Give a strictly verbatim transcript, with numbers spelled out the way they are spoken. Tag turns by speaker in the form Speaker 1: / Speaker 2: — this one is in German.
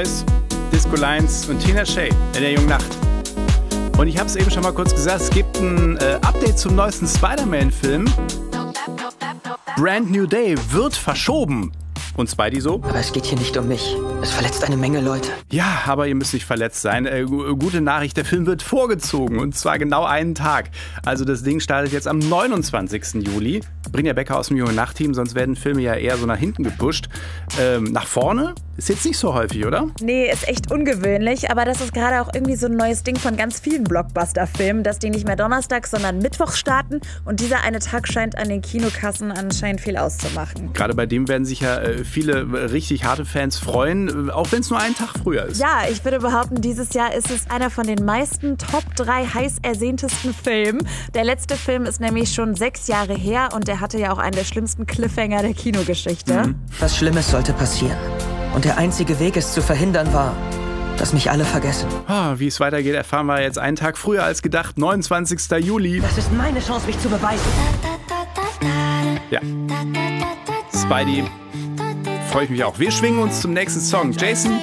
Speaker 1: Boys, Disco Lines und Tina Shea in der jungen Nacht. Und ich habe es eben schon mal kurz gesagt, es gibt ein äh, Update zum neuesten Spider-Man-Film. Brand New Day wird verschoben. Und Spidey so?
Speaker 2: Aber es geht hier nicht um mich. Es verletzt eine Menge Leute.
Speaker 1: Ja, aber ihr müsst nicht verletzt sein. Äh, gute Nachricht, der Film wird vorgezogen. Und zwar genau einen Tag. Also das Ding startet jetzt am neunundzwanzigsten Juli. Brinja Becker aus dem Junge Nacht-Team, sonst werden Filme ja eher so nach hinten gepusht. Ähm, nach vorne ist jetzt nicht so häufig, oder?
Speaker 3: Nee, ist echt ungewöhnlich. Aber das ist gerade auch irgendwie so ein neues Ding von ganz vielen Blockbuster-Filmen, dass die nicht mehr donnerstags, sondern mittwochs starten. Und dieser eine Tag scheint an den Kinokassen anscheinend viel auszumachen.
Speaker 1: Gerade bei dem werden sich ja äh, viele richtig harte Fans freuen, auch wenn es nur einen Tag früher ist.
Speaker 3: Ja, ich würde behaupten, dieses Jahr ist es einer von den meisten Top drei heiß ersehntesten Filmen. Der letzte Film ist nämlich schon sechs Jahre her und der hatte ja auch einen der schlimmsten Cliffhanger der Kinogeschichte.
Speaker 1: Mhm.
Speaker 2: Was Schlimmes sollte passieren. Und der einzige Weg, es zu verhindern, war, dass mich alle vergessen.
Speaker 1: Oh, wie es weitergeht, erfahren wir jetzt einen Tag früher als gedacht, neunundzwanzigsten Juli.
Speaker 2: Das ist meine Chance, mich zu beweisen.
Speaker 1: Ja. Spidey. Freue ich mich auch. Wir schwingen uns zum nächsten Song. Jason